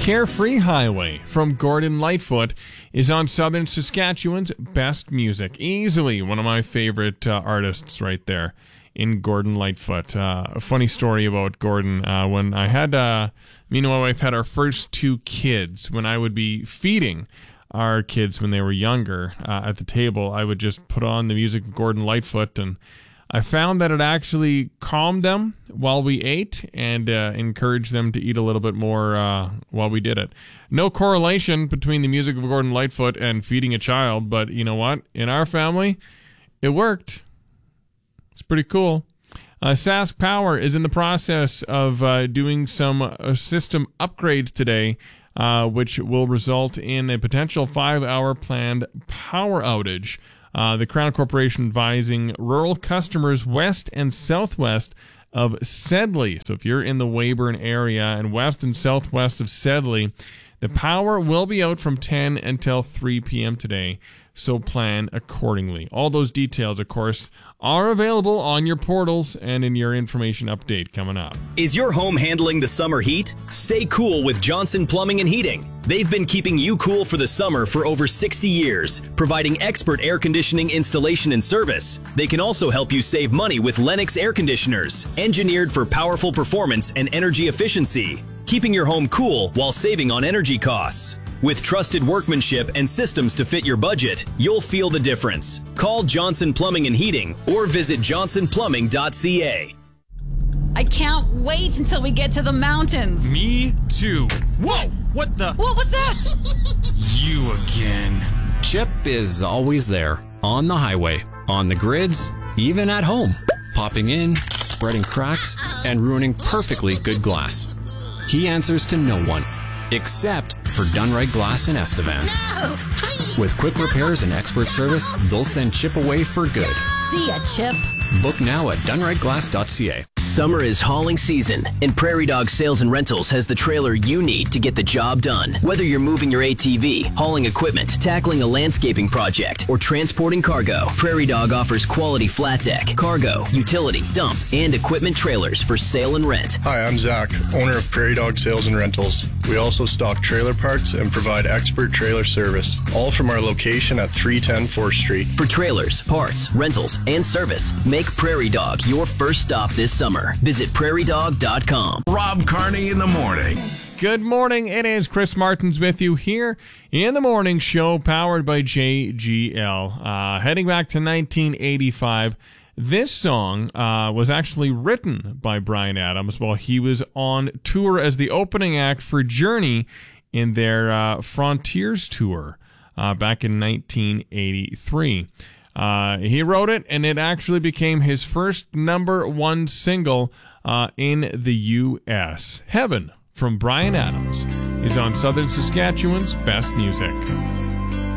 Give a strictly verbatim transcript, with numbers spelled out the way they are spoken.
Carefree Highway from Gordon Lightfoot is on Southern Saskatchewan's best music. Easily one of my favorite uh, artists right there in Gordon Lightfoot. Uh, a funny story about Gordon. Uh, when I had, uh, me and my wife had our first two kids, when I would be feeding our kids when they were younger uh, at the table, I would just put on the music of Gordon Lightfoot, and I found that it actually calmed them while we ate and uh, encouraged them to eat a little bit more uh, while we did it. No correlation between the music of Gordon Lightfoot and feeding a child, but you know what? In our family, it worked. It's pretty cool. Uh, Sask Power is in the process of uh, doing some uh, system upgrades today, uh, which will result in a potential five-hour planned power outage. Uh, the Crown Corporation advising rural customers west and southwest of Sedley. So if you're in the Weyburn area and west and southwest of Sedley, the power will be out from ten until three p.m. today. So plan accordingly. All those details, of course, are available on your portals and in your information update coming up. Is your home handling the summer heat? Stay cool with Johnson Plumbing and Heating. They've been keeping you cool for the summer for over sixty years, providing expert air conditioning installation and service. They can also help you save money with Lennox air conditioners, engineered for powerful performance and energy efficiency, keeping your home cool while saving on energy costs. With trusted workmanship and systems to fit your budget, you'll feel the difference. Call Johnson Plumbing and Heating or visit johnson plumbing dot c a. I can't wait until we get to the mountains. Me too. Whoa! What the? What was that? You again. Chip is always there, on the highway, on the grids, even at home, popping in, spreading cracks, and ruining perfectly good glass. He answers to no one, except for Dunright Glass in Estevan. No, please. With quick repairs and expert service, they'll send Chip away for good. See ya, Chip. Book now at dunright glass dot c a. Summer is hauling season, and Prairie Dog Sales and Rentals has the trailer you need to get the job done. Whether you're moving your A T V, hauling equipment, tackling a landscaping project, or transporting cargo, Prairie Dog offers quality flat deck, cargo, utility, dump, and equipment trailers for sale and rent. Hi, I'm Zach, owner of Prairie Dog Sales and Rentals. We also stock trailer parts and provide expert trailer service, all from our location at three ten fourth Street. For trailers, parts, rentals, and service, make Prairie Dog your first stop this summer. Visit prairie dog dot com. Rob Carney in the morning. Good morning. It is Chris Martins with you here in the morning show powered by J G L. Uh, heading back to nineteen eighty-five, this song uh, was actually written by Bryan Adams while he was on tour as the opening act for Journey in their uh, Frontiers tour uh, back in nineteen eighty-three. Uh, he wrote it, and it actually became his first number one single uh, in the U S Heaven from Bryan Adams is on Southern Saskatchewan's best music.